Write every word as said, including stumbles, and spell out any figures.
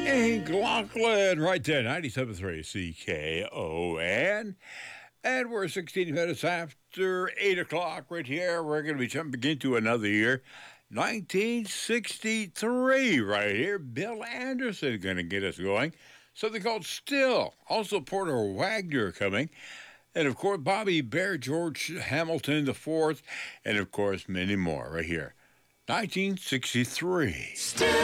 Hank Lachlan, right there, ninety-seven point three C K O N. And we're sixteen minutes after eight o'clock right here. We're going to be jumping into another year, nineteen sixty-three right here. Bill Anderson going to get us going. Something called Still. Also Porter Wagner coming. And, of course, Bobby Bear, George Hamilton the fourth, and, of course, many more right here. nineteen sixty-three. Still